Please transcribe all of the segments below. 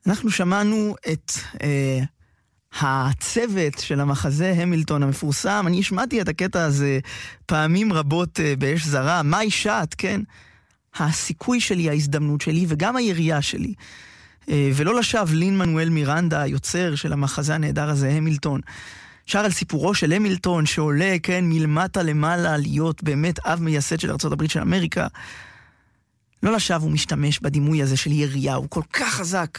אנחנו שמענו את הצוות של המחזה המילטון המפורסם. אני שמעתי את הקטע הזה פעמים רבות באש זרה. מה ישעת, כן? הסיכוי שלי, ההזדמנות שלי וגם הירייה שלי. ולא לשווא לין מנואל מירנדה, היוצר של המחזה הנהדר הזה, המילטון. שר על סיפורו של המילטון שעולה, כן, מלמטה למעלה להיות באמת אב מייסד של ארצות הברית של אמריקה. לא לשווא הוא משתמש בדימוי הזה של ירייה, הוא כל כך חזק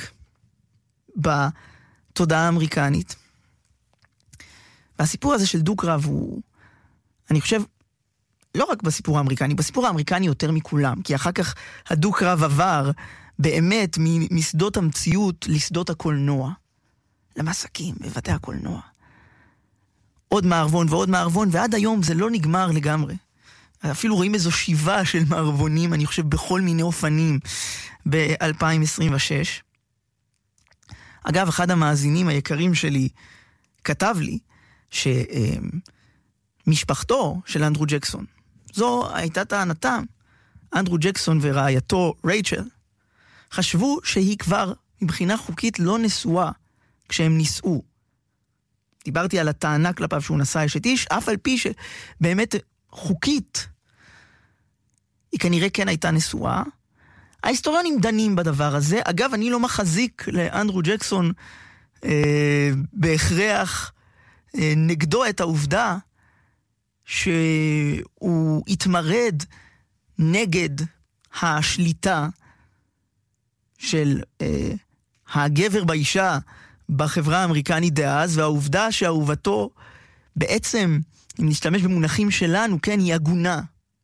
בתודעה האמריקנית. והסיפור הזה של דו-קרב הוא, אני חושב, לא רק בסיפור האמריקני, בסיפור האמריקני יותר מכולם, כי אחר כך הדו-קרב עבר באמת משדות המציאות לשדות הקולנוע, למסקים, בבתי הקולנוע. עוד מערבון ועוד מערבון, ועד היום זה לא נגמר לגמרי. אפילו רואים איזו שיבה של מערבונים, אני חושב, בכל מיני אופנים ב-2026. אגב, אחד המאזינים היקרים שלי כתב לי שמשפחתו של אנדרו ג'קסון, זו הייתה טענתם, אנדרו ג'קסון ורעייתו רייצ'ל, חשבו שהיא כבר מבחינה חוקית לא נשואה כשהם נישאו. דיברתי על הטענה כלפיו שהוא נשא אשת איש, אף על פי שבאמת חוקית היא כנראה כן הייתה נשואה. ההיסטוריונים דנים בדבר הזה. אגב, אני לא מחזיק לאנדרו ג'קסון בהכרח נגדו את העובדה שהוא התמרד נגד השליטה של הגבר באישה בחברה האמריקנית דאז, והעובדה שאהובתו בעצם, אם נשתמש במונחים שלנו, כן, היא הגונה.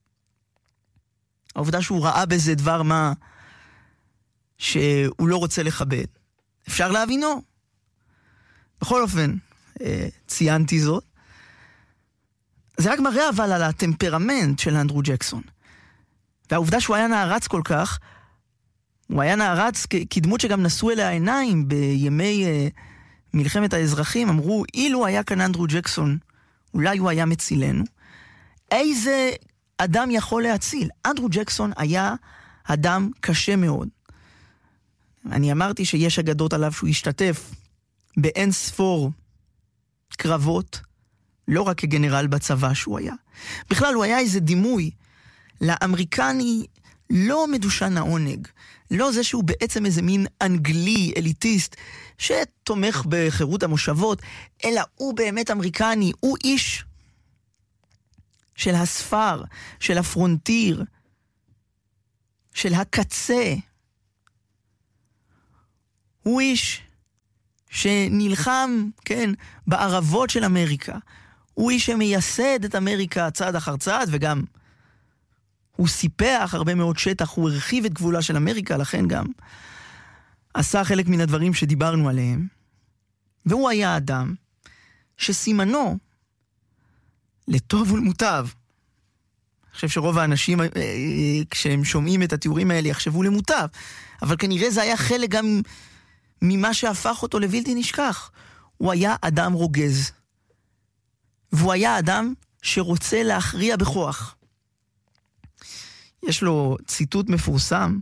העובדה שהוא ראה בזה דבר מה שהוא לא רוצה לכבד. אפשר להבינו. בכל אופן, ציינתי זאת. זה רק מראה אבל על הטמפרמנט של אנדרו ג'קסון. והעובדה שהוא היה נערץ כל כך, הוא היה נערץ כדמות שגם נשאו אליה עיניים בימי מלחמת האזרחים. אמרו, אילו היה כאן אנדרו ג'קסון, אולי הוא היה מצילנו. איזה אדם יכול להציל? אנדרו ג'קסון היה אדם קשה מאוד. אני אמרתי שיש אגדות עליו שהוא השתתף באין ספור קרבות, לא רק כגנרל בצבא שהוא היה. בכלל הוא היה איזה דימוי לאמריקני לא מדושן העונג. לא זה שהוא בעצם איזה מין אנגלי, אליטיסט, שתומך בחירות המושבות, אלא הוא באמת אמריקני, הוא איש של הספר, של הפרונטיר, של הקצה. הוא איש שנלחם, כן, בערבות של אמריקה. הוא איש שמייסד את אמריקה צעד אחר צעד, וגם הוא סיפח הרבה מאוד שטח, הוא הרחיב את גבולה של אמריקה, לכן גם עשה חלק מן הדברים שדיברנו עליהם. והוא היה אדם שסימנו לטוב ולמוטב. אני חושב שרוב האנשים, כשהם שומעים את התיאורים האלה, יחשבו למוטב. אבל כנראה זה היה חלק גם ממה שהפך אותו לבלתי נשכח. הוא היה אדם רוגז. והוא היה אדם שרוצה להכריע בכוח. יש לו ציטוט מפורסם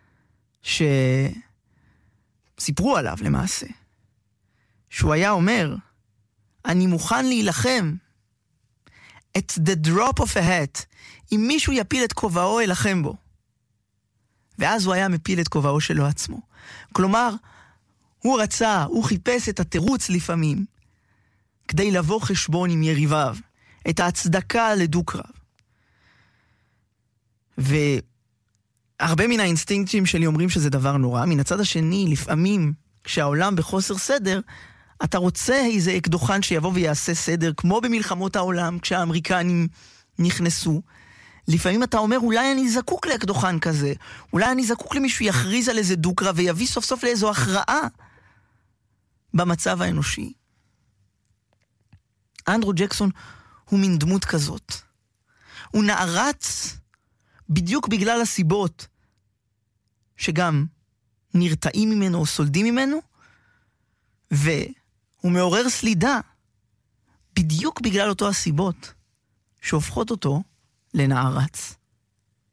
שסיפרו עליו למעשה. שהוא היה אומר, אני מוכן להילחם at the drop of a hat. אם מישהו יפיל את כובעו, ילחם בו. ואז הוא היה מפיל את כובעו שלו עצמו. כלומר, הוא רצה, הוא חיפש את התירוץ לפעמים, כדי לבוא חשבון עם יריביו, את ההצדקה לדו-קרב. והרבה מן האינסטינקטים שלי אומרים שזה דבר נורא. מן הצד השני, לפעמים, כשהעולם בחוסר סדר, אתה רוצה איזה אקדוחן שיבוא ויעשה סדר, כמו במלחמות העולם, כשהאמריקנים נכנסו. לפעמים אתה אומר, אולי אני זקוק לאקדוחן כזה, אולי אני זקוק למישהו יכריז על איזה דו-קרב, ויביא סוף סוף לאיזו הכרעה במצב האנושי. אנדרו ג'קסון הוא מין דמות כזאת. הוא נערץ בדיוק בגלל הסיבות שגם נרתעים ממנו או סולדים ממנו, והוא מעורר סלידה בדיוק בגלל אותו הסיבות שהופכות אותו לנערץ.